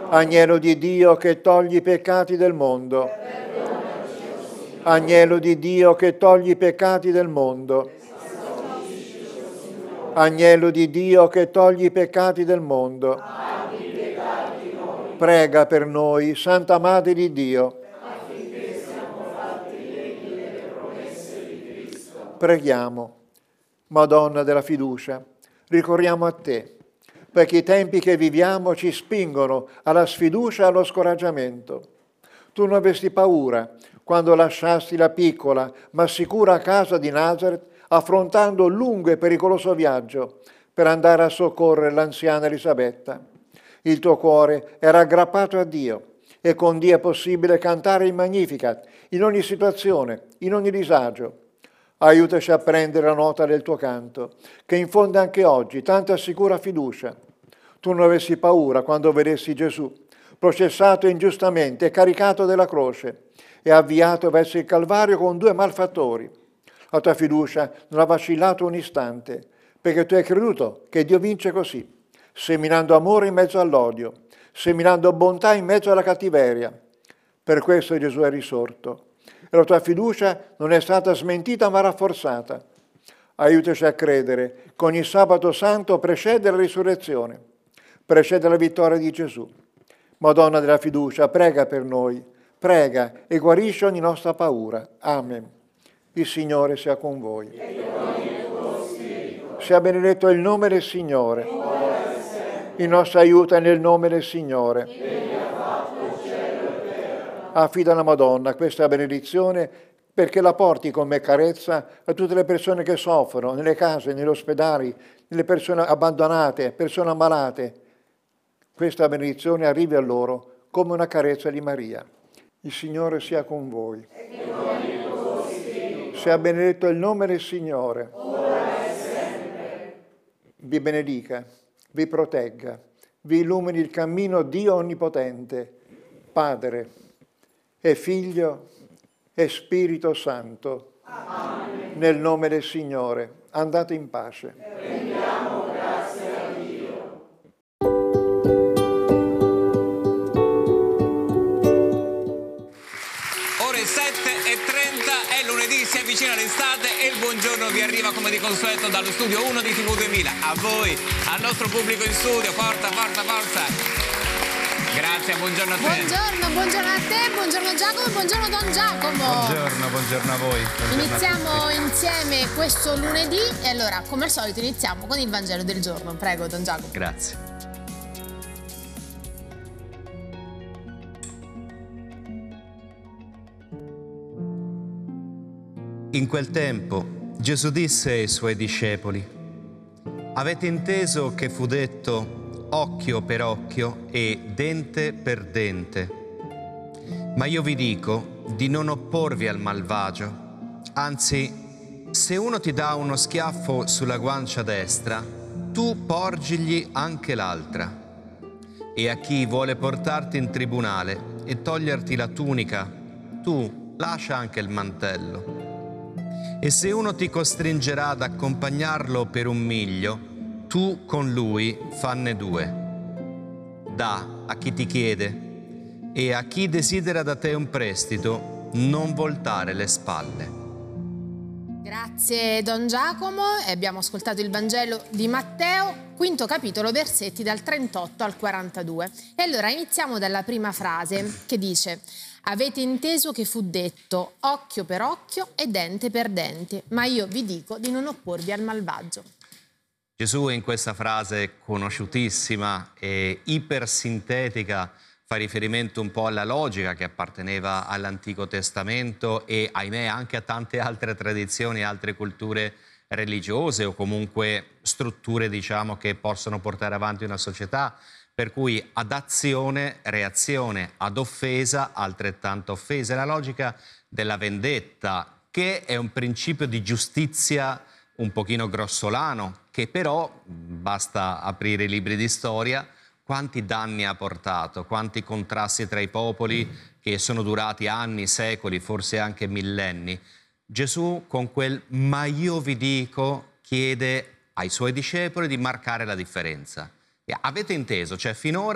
Agnello di Dio che togli i peccati del mondo. Agnello di Dio che togli i peccati del mondo. Agnello di Dio che togli i peccati del mondo. Prega per noi, Santa Madre di Dio. Preghiamo. Madonna della fiducia, ricorriamo a te, perché i tempi che viviamo ci spingono alla sfiducia e allo scoraggiamento. Tu non avesti paura quando lasciasti la piccola ma sicura casa di Nazareth, affrontando un lungo e pericoloso viaggio per andare a soccorrere l'anziana Elisabetta. Il tuo cuore era aggrappato a Dio e con Dio è possibile cantare il Magnificat in ogni situazione, in ogni disagio. Aiutaci a prendere la nota del tuo canto, che infonde anche oggi tanta sicura fiducia. Tu non avessi paura quando vedessi Gesù, processato ingiustamente e caricato della croce, e avviato verso il Calvario con 2 malfattori. La tua fiducia non ha vacillato un istante, perché tu hai creduto che Dio vince così, seminando amore in mezzo all'odio, seminando bontà in mezzo alla cattiveria. Per questo Gesù è risorto. E la tua fiducia non è stata smentita ma rafforzata. Aiutaci a credere che ogni sabato santo precede la risurrezione, precede la vittoria di Gesù. Madonna della fiducia, prega per noi, prega e guarisci ogni nostra paura. Amen. Il Signore sia con voi. Sia benedetto il nome del Signore. Il nostro aiuto è nel nome del Signore. Affida alla Madonna questa benedizione perché la porti come carezza a tutte le persone che soffrono, nelle case, negli ospedali, nelle persone abbandonate, persone ammalate. Questa benedizione arrivi a loro come una carezza di Maria. Il Signore sia con voi. Sia benedetto il nome del Signore. Vi benedica, vi protegga, vi illumini il cammino Dio Onnipotente, Padre e Figlio e Spirito Santo. Amen. Nel nome del Signore, andate in pace. Rendiamo grazie a Dio. Ore 7:30, è lunedì, si avvicina l'estate e il buongiorno vi arriva come di consueto dallo studio 1 di TV 2000. A voi, al nostro pubblico in studio, forza, forza, forza. Grazie, buongiorno a te. Buongiorno a te, buongiorno Giacomo, buongiorno Don Giacomo. Buongiorno a voi. Iniziamo insieme questo lunedì e allora, come al solito, iniziamo con il Vangelo del giorno. Prego, Don Giacomo. Grazie. In quel tempo Gesù disse ai suoi discepoli: avete inteso che fu detto occhio per occhio e dente per dente. Ma io vi dico di non opporvi al malvagio. Anzi, se uno ti dà uno schiaffo sulla guancia destra, tu porgigli anche l'altra. E a chi vuole portarti in tribunale e toglierti la tunica, tu lascia anche il mantello. E se uno ti costringerà ad accompagnarlo per 1 miglio, tu con lui fanne 2. Dà a chi ti chiede e a chi desidera da te un prestito, non voltare le spalle. Grazie Don Giacomo. Abbiamo ascoltato il Vangelo di Matteo, 5° capitolo, versetti dal 38 al 42. E allora iniziamo dalla prima frase che dice: avete inteso che fu detto occhio per occhio e dente per dente, ma io vi dico di non opporvi al malvagio. Gesù in questa frase conosciutissima e ipersintetica fa riferimento un po' alla logica che apparteneva all'Antico Testamento e, ahimè, anche a tante altre tradizioni, altre culture religiose o comunque strutture, diciamo, che possono portare avanti una società, per cui ad azione, reazione, ad offesa, altrettanta offesa. È la logica della vendetta, che è un principio di giustizia un pochino grossolano, che però, basta aprire i libri di storia, quanti danni ha portato, quanti contrasti tra i popoli che sono durati anni, secoli, forse anche millenni. Gesù con quel "ma io vi dico" chiede ai suoi discepoli di marcare la differenza. E avete inteso, cioè finora